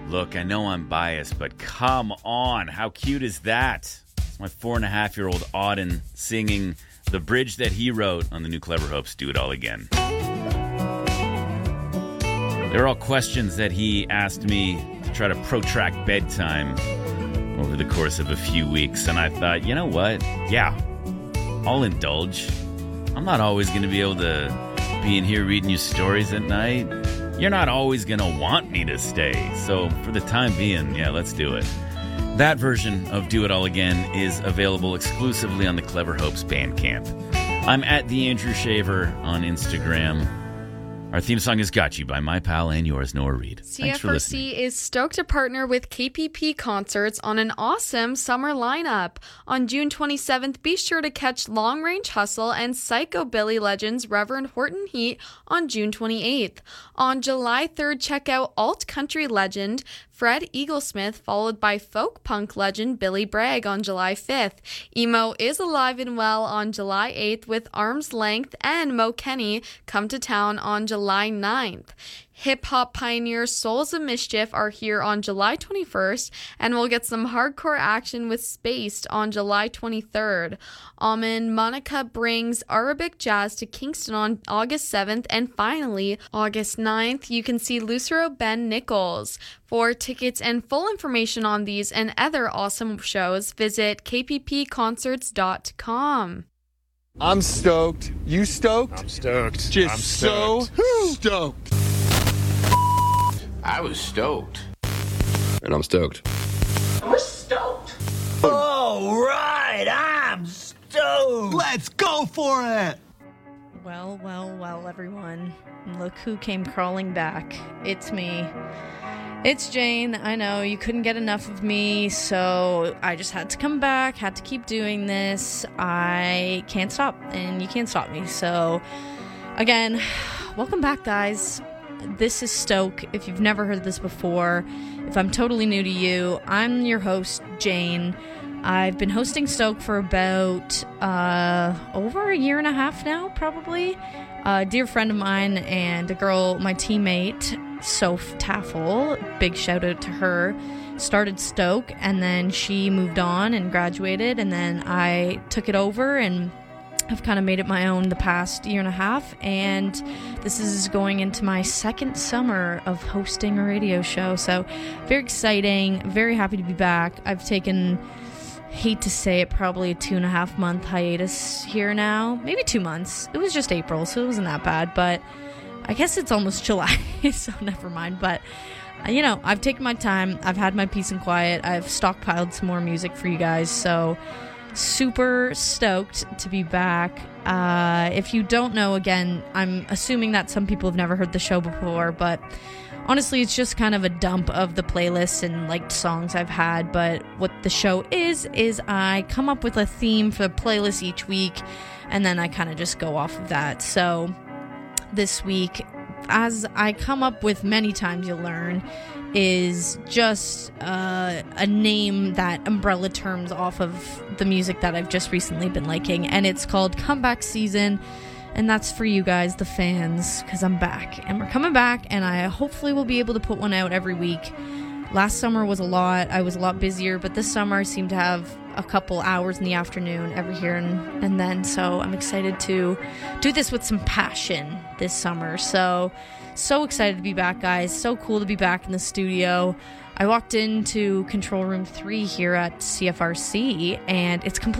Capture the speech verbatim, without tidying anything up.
Look, I know I'm biased, but come on. How cute is that? It's my four and a half year old Auden singing the bridge that he wrote on the new Clever Hopes Do It All Again. They're all questions that he asked me to try to protract bedtime over the course of a few weeks. And I thought, you know what? Yeah, I'll indulge. I'm not always going to be able to be in here reading you stories at night. You're not always going to want me to stay. So for the time being, yeah, let's do it. That version of Do It All Again is available exclusively on the Clever Hopes Bandcamp. I'm at The Andrew Shaver on Instagram. Our theme song is Got You by my pal and yours, Noah Reed. Thanks for listening. C F R C is stoked to partner with K P P Concerts on an awesome summer lineup. On June twenty-seventh, be sure to catch Long Range Hustle and Psychobilly legends Reverend Horton Heat on June twenty-eighth. On July third, check out alt country legend Fred Eaglesmith, followed by folk punk legend Billy Bragg on July fifth. Emo is alive and well on July eighth with Arm's Length and Mo Kenny come to town on July ninth. Hip-hop pioneers Souls of Mischief are here on July twenty-first, and we'll get some hardcore action with Spaced on July twenty-third. Almond Monica brings Arabic jazz to Kingston on August seventh, and finally, August ninth, you can see Lucero Ben Nichols. For tickets and full information on these and other awesome shows, visit k p p concerts dot com. I'm stoked. You stoked? I'm stoked. Just I'm stoked. so stoked. I was stoked. And I'm stoked. We're stoked. All right, I'm stoked. Let's go for it. Well, well, well, everyone. Look who came crawling back. It's me. It's Jane. I know you couldn't get enough of me, so I just had to come back, had to keep doing this. I can't stop, and you can't stop me. So, again, welcome back, guys. This is Stoke. If you've never heard this before, if I'm totally new to you, I'm your host, Jane. I've been hosting Stoke for about uh, over a year and a half now, probably. A dear friend of mine and a girl, my teammate, Soph Taffel, big shout out to her, started Stoke, and then she moved on and graduated, and then I took it over and I've kind of made it my own the past year and a half, and this is going into my second summer of hosting a radio show, so very exciting, very happy to be back. I've taken, hate to say it, probably a two and a half month hiatus here now, maybe two months. It was just April, so it wasn't that bad, but I guess it's almost July, so never mind, but you know, I've taken my time, I've had my peace and quiet, I've stockpiled some more music for you guys, so super stoked to be back. Uh, if you don't know, again, I'm assuming that some people have never heard the show before, but honestly, it's just kind of a dump of the playlists and liked songs I've had. But what the show is, is I come up with a theme for the playlist each week, and then I kind of just go off of that. So this week, as I come up with many times, you'll learn, is just uh, a name that umbrella terms off of the music that I've just recently been liking, and it's called Comeback Season, and that's for you guys, the fans, because I'm back, and we're coming back, and I hopefully will be able to put one out every week. Last summer was a lot, I was a lot busier, but this summer I seem to have a couple hours in the afternoon every here and, and then, so I'm excited to do this with some passion this summer. So So excited to be back, guys. So cool to be back in the studio. I walked into Control Room three here at C F R C, and it's completely